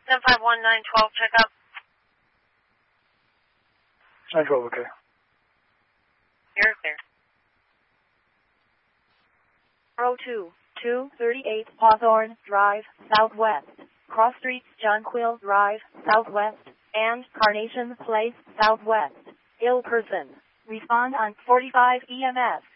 1051-912, check up. 912, okay. You're there. 02, 238 Hawthorne Drive, Southwest. Cross Streets, Jonquil Drive, Southwest, and Carnation Place, Southwest. Ill person. Respond on 45 EMS.